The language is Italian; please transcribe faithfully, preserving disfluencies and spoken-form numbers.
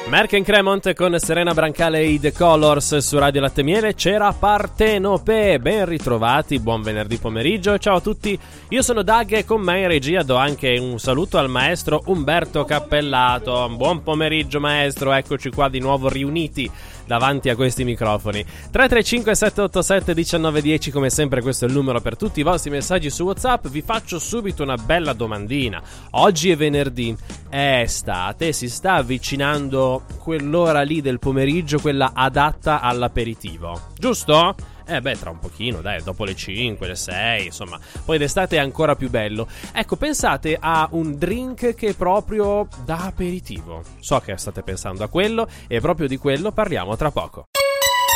Merck and Cremont con Serena Brancale e i The Colors su Radio Latte Miele. C'era Partenope. Ben ritrovati, buon venerdì pomeriggio. Ciao a tutti, io sono Doug e con me in regia do anche un saluto al maestro Umberto Cappellato. Buon pomeriggio maestro, eccoci qua di nuovo riuniti davanti a questi microfoni. Tre tre cinque sette otto sette uno nove uno zero, come sempre questo è il numero per tutti i vostri messaggi su WhatsApp. Vi faccio subito una bella domandina. Oggi è venerdì, è estate, si sta avvicinando quell'ora lì del pomeriggio, quella adatta all'aperitivo, giusto? Eh beh, tra un pochino, dai, dopo le cinque, le sei, insomma, poi d'estate è ancora più bello. Ecco, pensate a un drink che è proprio da aperitivo. So che state pensando a quello e proprio di quello parliamo tra poco.